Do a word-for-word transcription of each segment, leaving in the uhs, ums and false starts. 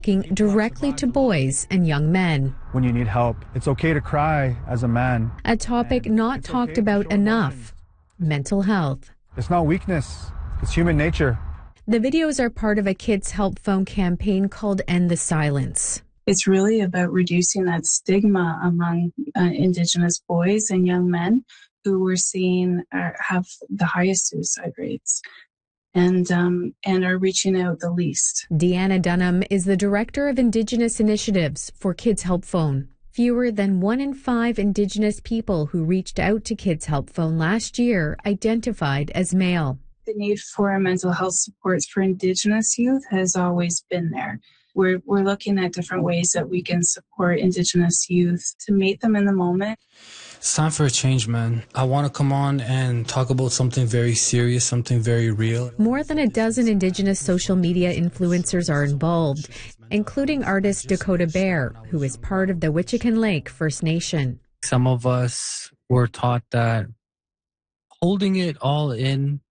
directly to boys and young men. When you need help, it's okay to cry as a man. A topic not talked about enough, mental health. It's not weakness, it's human nature. The videos are part of a Kids Help Phone campaign called End the Silence. It's really about reducing that stigma among uh, Indigenous boys and young men who we're seeing are, have the highest suicide rates and um, and are reaching out the least. Deanna Dunham is the Director of Indigenous Initiatives for Kids Help Phone. Fewer than one in five Indigenous people who reached out to Kids Help Phone last year identified as male. The need for mental health supports for Indigenous youth has always been there. We're, we're looking at different ways that we can support Indigenous youth to meet them in the moment. It's time for a change, man. I want to come on and talk about something very serious, something very real. More than a dozen Indigenous social media influencers are involved, including artist Dakota Bear, who is part of the Witchican Lake First Nation. Some of us were taught that holding it all in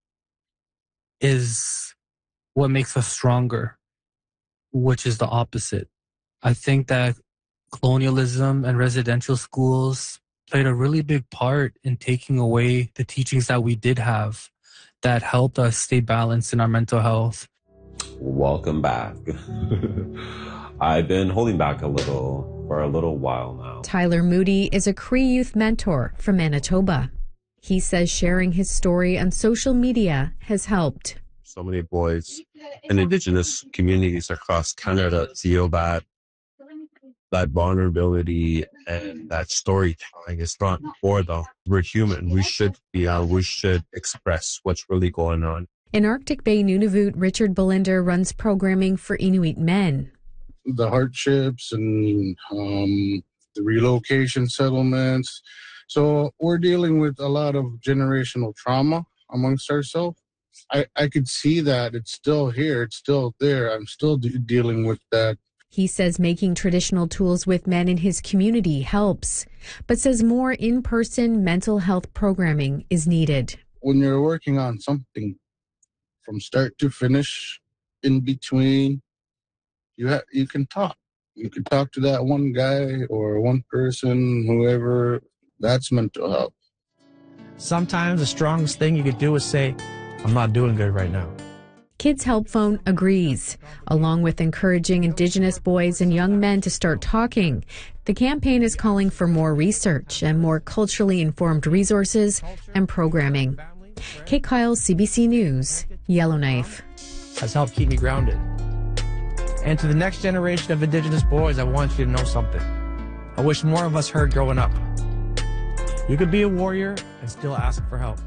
is what makes us stronger, which is the opposite. I think that colonialism and residential schools played a really big part in taking away the teachings that we did have that helped us stay balanced in our mental health. Welcome back. I've been holding back a little for a little while now. Tyler Moody is a Cree youth mentor from Manitoba. He says sharing his story on social media has helped. So many boys in Indigenous communities across Canada feel that that vulnerability and that storytelling is not for them. We're human. We should be uh, we should express what's really going on. In Arctic Bay, Nunavut, Richard Belinder runs programming for Inuit men. The hardships and um, the relocation settlements. So we're dealing with a lot of generational trauma amongst ourselves. I, I could see that it's still here. It's still there. I'm still de- dealing with that. He says making traditional tools with men in his community helps, but says more in-person mental health programming is needed. When you're working on something from start to finish, in between, you ha- you can talk. You can talk to that one guy or one person, whoever. That's mental health. Sometimes the strongest thing you could do is say, I'm not doing good right now. Kids Help Phone agrees. Along with encouraging Indigenous boys and young men to start talking, the campaign is calling for more research and more culturally informed resources and programming. Kate Kyle, C B C News, Yellowknife. Has helped keep me grounded. And to the next generation of Indigenous boys, I want you to know something. I wish more of us heard growing up. You could be a warrior and still ask for help.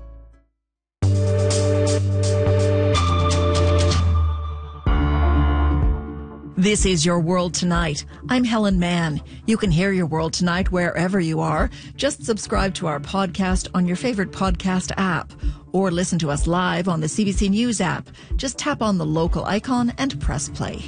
This is Your World Tonight. I'm Helen Mann. You can hear Your World Tonight wherever you are. Just subscribe to our podcast on your favorite podcast app or listen to us live on the C B C News app. Just tap on the local icon and press play.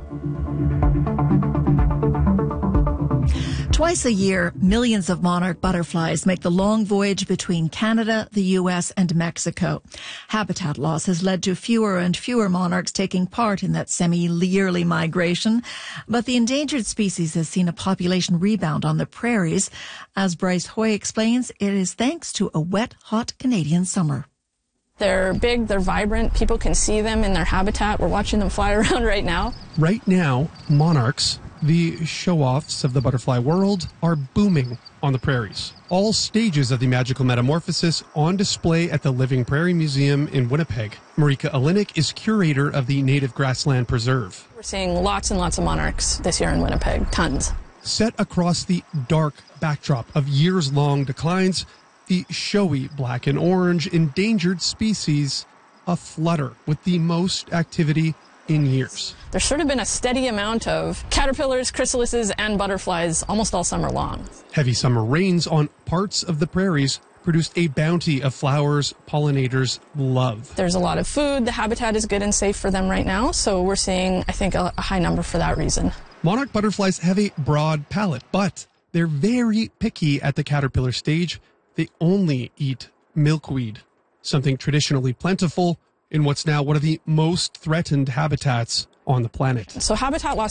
Twice a year, millions of monarch butterflies make the long voyage between Canada, the U S, and Mexico. Habitat loss has led to fewer and fewer monarchs taking part in that semi-yearly migration, but the endangered species has seen a population rebound on the prairies. As Bryce Hoy explains, it is thanks to a wet, hot Canadian summer. They're big, they're vibrant, people can see them in their habitat. We're watching them fly around right now. Right now, monarchs, the show-offs of the butterfly world, are booming on the prairies. All stages of the magical metamorphosis on display at the Living Prairie Museum in Winnipeg. Marika Alinik is curator of the Native Grassland Preserve. We're seeing lots and lots of monarchs this year in Winnipeg, tons. Set across the dark backdrop of years-long declines, the showy black and orange endangered species aflutter with the most activity in years. There's sort of been a steady amount of caterpillars, chrysalises, and butterflies almost all summer long. Heavy summer rains on parts of the prairies produced a bounty of flowers pollinators love. There's a lot of food. The habitat is good and safe for them right now, so we're seeing, I think, a, a high number for that reason. Monarch butterflies have a broad palate, but they're very picky at the caterpillar stage. They only eat milkweed, something traditionally plentiful in what's now one of the most threatened habitats on the planet. So habitat loss